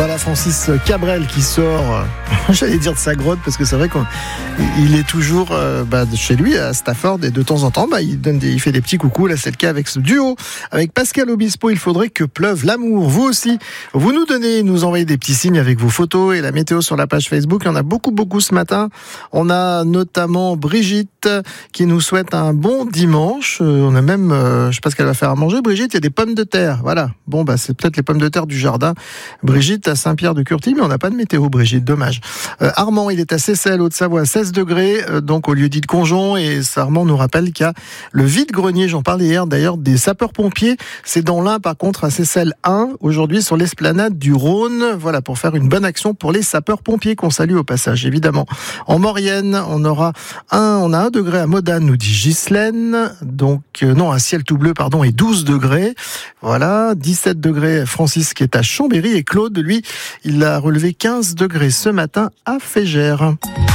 Voilà Francis Cabrel qui sort, j'allais dire de sa grotte, parce que c'est vrai qu'il est toujours chez lui à Stafford, et de temps en temps il fait des petits coucous. Là c'est le cas avec ce duo avec Pascal Obispo. Il faudrait que pleuve l'amour. Vous aussi, vous nous envoyez des petits signes avec vos photos et la météo sur la page Facebook. Il y en a beaucoup ce matin. On a notamment Brigitte qui nous souhaite un bon dimanche. On a même, je sais pas ce qu'elle va faire à manger. Brigitte, il y a des pommes de terre. Voilà. Bon, c'est peut-être les pommes de terre du jardin. Brigitte à Saint-Pierre-de-Curtis, mais on n'a pas de météo, Brigitte, dommage. Armand, il est à Seyssel, Haute-Savoie, 16 degrés, donc au lieu-dit de Conjon, et Armand nous rappelle qu'il y a le vide-grenier, j'en parlais hier d'ailleurs, des sapeurs-pompiers. C'est dans l'Ain, par contre, à Seyssel 1, aujourd'hui sur l'esplanade du Rhône, voilà, pour faire une bonne action pour les sapeurs-pompiers, qu'on salue au passage, évidemment. En Maurienne, on a 1 degré à Modane, nous dit Ghislaine, donc, un ciel tout bleu, et 12 degrés. Voilà, 17 degrés, Francis qui est à Chambéry, et Claude, lui, il a relevé 15 degrés ce matin à Fégère.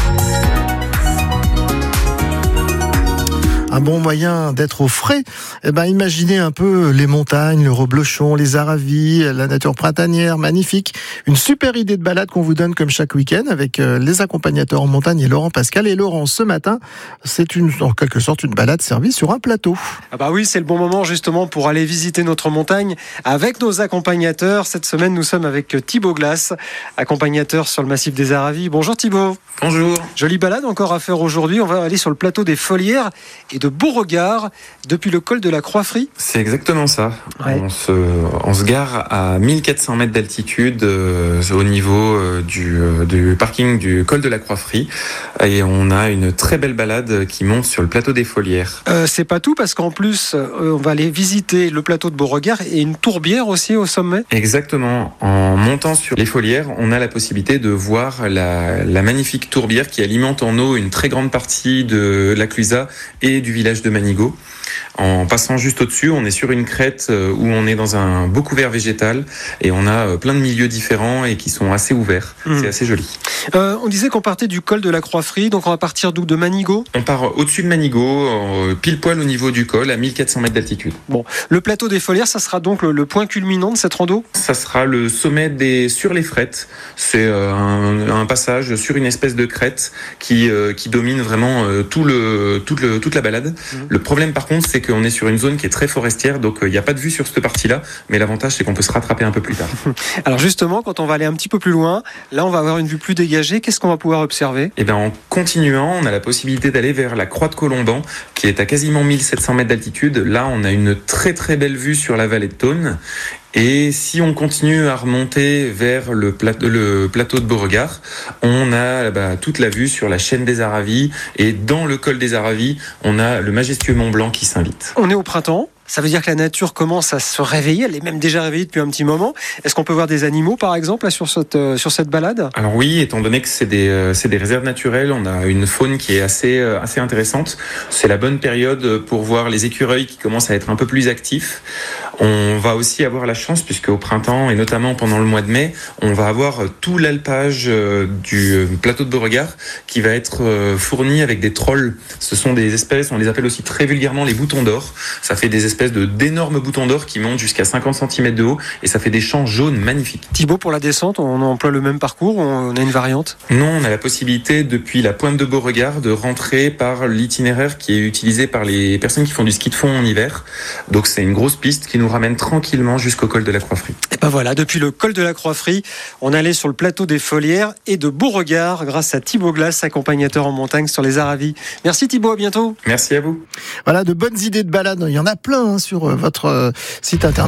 Un bon moyen d'être au frais, imaginez un peu les montagnes, le reblochon, les Aravis, la nature printanière, magnifique. Une super idée de balade qu'on vous donne comme chaque week-end avec les accompagnateurs en montagne et Laurent Pascal. Et Laurent, ce matin, c'est en quelque sorte une balade servie sur un plateau. Oui, c'est le bon moment justement pour aller visiter notre montagne avec nos accompagnateurs. Cette semaine, nous sommes avec Thibaut Glass, accompagnateur sur le massif des Aravis. Bonjour Thibaut. Bonjour. Jolie balade encore à faire aujourd'hui. On va aller sur le plateau des Folières et de Beauregard depuis le col de la Croix-Frie. C'est exactement ça. Ouais. On se gare à 1400 mètres d'altitude au niveau du parking du col de la Croix-Frie, et on a une très belle balade qui monte sur le plateau des Folières. C'est pas tout, parce qu'en plus on va aller visiter le plateau de Beauregard et une tourbière aussi au sommet. Exactement. En montant sur les Folières, on a la possibilité de voir la magnifique tourbière qui alimente en eau une très grande partie de la Clusa et du village de Manigot. En passant juste au-dessus, on est sur une crête où on est dans un beau couvert végétal, et on a plein de milieux différents et qui sont assez ouverts. C'est assez joli. On disait qu'on partait du col de la Croix-Frie, donc on va partir d'où? De Manigot? On part au-dessus de Manigot, pile poil au niveau du col, à 1400 mètres d'altitude. Bon, le plateau des Folières, ça sera donc le point culminant de cette rando? Ça sera le sommet sur les frettes. C'est un passage sur une espèce de crête qui domine vraiment toute la balade. Le problème par contre, c'est qu'on est sur une zone qui est très forestière, donc il n'y a pas de vue sur cette partie-là, mais l'avantage c'est qu'on peut se rattraper un peu plus tard. Alors justement, quand on va aller un petit peu plus loin, là on va avoir une vue plus dégagée. Qu'est-ce qu'on va pouvoir observer? En continuant, on a la possibilité d'aller vers la croix de Colomban, qui est à quasiment 1700 mètres d'altitude. Là, on a une très très belle vue sur la vallée de Thônes. Et si on continue à remonter vers le plateau de Beauregard, on a toute la vue sur la chaîne des Aravis, et dans le col des Aravis, on a le majestueux Mont Blanc qui s'invite. On est au printemps. Ça veut dire que la nature commence à se réveiller. Elle est même déjà réveillée depuis un petit moment. Est-ce qu'on peut voir des animaux, par exemple, là, sur cette balade? Alors oui, étant donné que c'est des réserves naturelles, on a une faune qui est assez intéressante. C'est la bonne période pour voir les écureuils qui commencent à être un peu plus actifs. On va aussi avoir la chance, puisque au printemps, et notamment pendant le mois de mai, on va avoir tout l'alpage du plateau de Beauregard qui va être fourni avec des trolls. Ce sont des espèces, on les appelle aussi très vulgairement les boutons d'or. Ça fait des espèces d'énormes boutons d'or qui montent jusqu'à 50 cm de haut, et ça fait des champs jaunes magnifiques. Thibaut, pour la descente, on emploie le même parcours ou on a une variante? Non, on a la possibilité depuis la pointe de Beauregard de rentrer par l'itinéraire qui est utilisé par les personnes qui font du ski de fond en hiver. Donc c'est une grosse piste qui nous ramène tranquillement jusqu'au col de la Croix-Frie. Et voilà, depuis le col de la Croix-Frie, on allait sur le plateau des Folières et de Beauregard grâce à Thibaut Glass, accompagnateur en montagne sur les Aravis. Merci Thibaut, à bientôt. Merci à vous. Voilà, de bonnes idées de balade, il y en a plein sur votre site internet.